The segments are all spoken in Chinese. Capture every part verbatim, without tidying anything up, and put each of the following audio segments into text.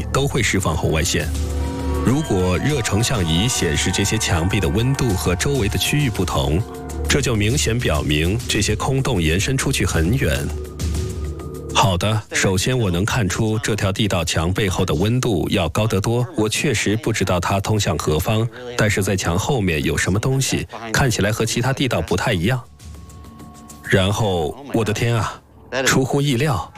里都会释放红外线。如果热成像仪显示这些墙壁的温度和周围的区域不同，这就明显表明这些空洞延伸出去很远。好的，首先我能看出这条地道墙背后的温度要高得多。我确实不知道它通向何方，但是在墙后面有什么东西，看起来和其他地道不太一样。然后，我的天啊，出乎意料，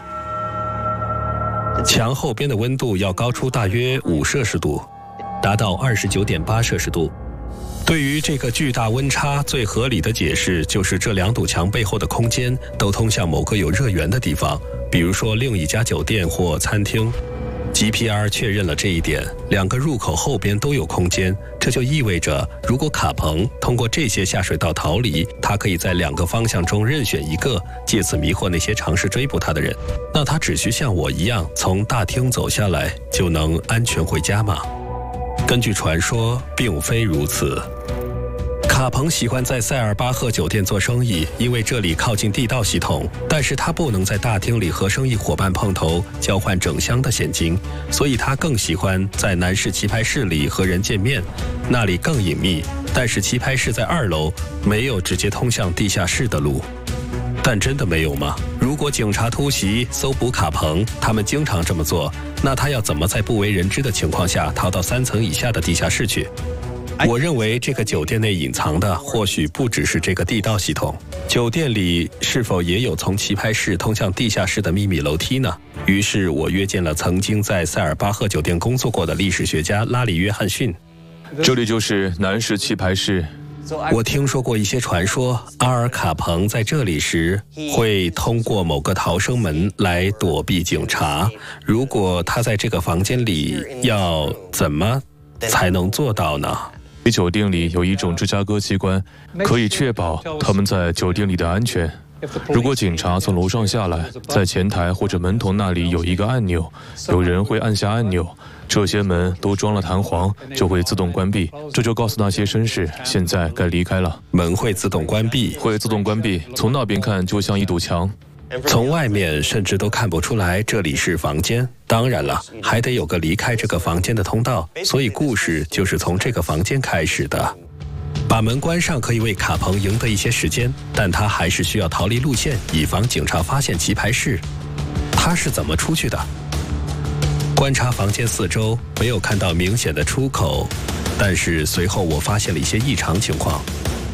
墙后边的温度要高出大约五摄氏度，达到二十九点八摄氏度。对于这个巨大温差，最合理的解释就是这两堵墙背后的空间都通向某个有热源的地方，比如说另一家酒店或餐厅。G P R 确认了这一点，两个入口后边都有空间，这就意味着如果卡彭通过这些下水道逃离，他可以在两个方向中任选一个，借此迷惑那些尝试追捕他的人。那他只需像我一样从大厅走下来，就能安全回家吗？根据传说，并非如此。卡彭喜欢在塞尔巴赫酒店做生意，因为这里靠近地道系统，但是他不能在大厅里和生意伙伴碰头，交换整箱的现金，所以他更喜欢在男士棋牌室里和人见面，那里更隐秘，但是棋牌室在二楼，没有直接通向地下室的路。但真的没有吗？如果警察突袭搜捕卡彭，他们经常这么做，那他要怎么在不为人知的情况下逃到三层以下的地下室去？我认为这个酒店内隐藏的或许不只是这个地道系统，酒店里是否也有从棋牌室通向地下室的秘密楼梯呢？于是我约见了曾经在塞尔巴赫酒店工作过的历史学家拉里·约翰逊。 这里就是男士棋牌室。 我听说过一些传说，阿尔卡彭在这里时会通过某个逃生门来躲避警察。如果他在这个房间里，要怎么才能做到呢？ 酒店里有一种芝加哥机关，可以确保他们在酒店里的安全。如果警察从楼上下来，在前台或者门头那里有一个按钮，有人会按下按钮，这些门都装了弹簧，就会自动关闭。这就告诉那些绅士，现在该离开了。 门会自动关闭？ 会自动关闭，从那边看就像一堵墙。 从外面甚至都看不出来这里是房间。当然了，还得有个离开这个房间的通道，所以故事就是从这个房间开始的。把门关上可以为卡彭赢得一些时间，但他还是需要逃离路线，以防警察发现棋牌室。他是怎么出去的？观察房间四周，没有看到明显的出口，但是随后我发现了一些异常情况。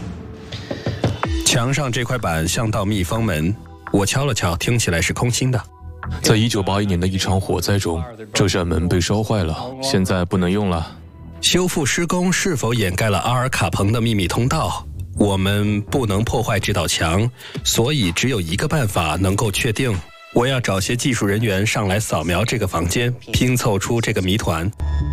墙上这块板像道密封门，我敲了敲，听起来是空心的。 在一九八一年的一场火灾中，这扇门被烧坏了，现在不能用了。 修复施工是否掩盖了阿尔卡彭的秘密通道？我们不能破坏这道墙，所以只有一个办法能够确定。我要找些技术人员上来扫描这个房间，拼凑出这个谜团。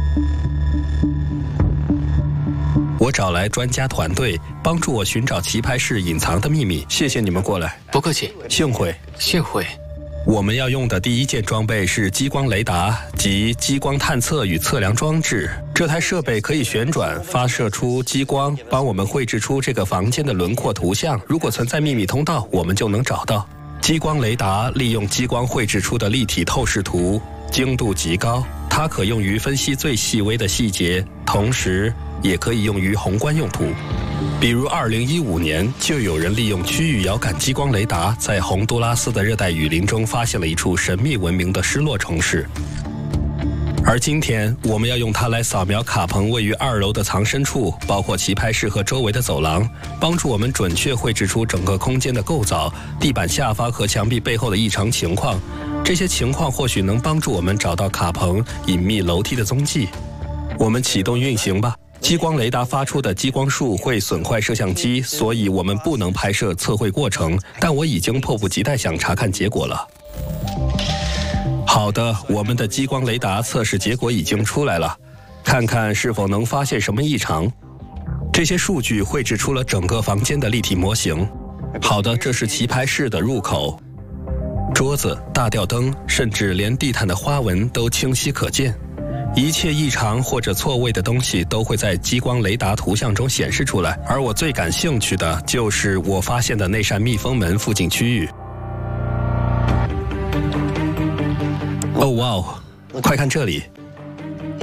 我找来专家团队，帮助我寻找棋牌室隐藏的秘密。谢谢你们过来。 不客气。 幸会。 幸会。 我们要用的第一件装备是激光雷达及激光探测与测量装置。这台设备可以旋转，发射出激光，帮我们绘制出这个房间的轮廓图像。如果存在秘密通道，我们就能找到。激光雷达利用激光绘制出的立体透视图，精度极高，它可用于分析最细微的细节，同时也可以用于宏观用途。比如二零一五年就有人利用区域遥感激光雷达，在洪都拉斯的热带雨林中发现了一处神秘文明的失落城市。而今天我们要用它来扫描卡彭位于二楼的藏身处，包括棋牌室和周围的走廊，帮助我们准确绘制出整个空间的构造、地板下方和墙壁背后的异常情况。这些情况或许能帮助我们找到卡彭隐秘楼梯的踪迹。我们启动运行吧。激光雷达发出的激光束会损坏摄像机，所以我们不能拍摄测绘过程，但我已经迫不及待想查看结果了。好的，我们的激光雷达测试结果已经出来了，看看是否能发现什么异常。这些数据绘制出了整个房间的立体模型。好的，这是棋牌室的入口，桌子、大吊灯，甚至连地毯的花纹都清晰可见。一切异常或者错位的东西都会在激光雷达图像中显示出来，而我最感兴趣的就是我发现的那扇密封门附近区域。哦哇哦，快看这里，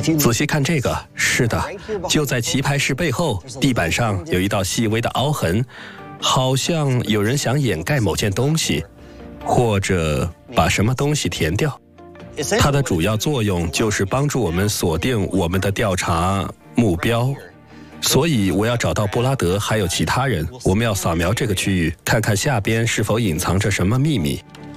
仔细看这个，是的，就在棋牌室背后，地板上有一道细微的凹痕，好像有人想掩盖某件东西，或者把什么东西填掉。它的主要作用就是帮助我们锁定我们的调查目标。所以我要找到布拉德还有其他人，我们要扫描这个区域，看看下边是否隐藏着什么秘密。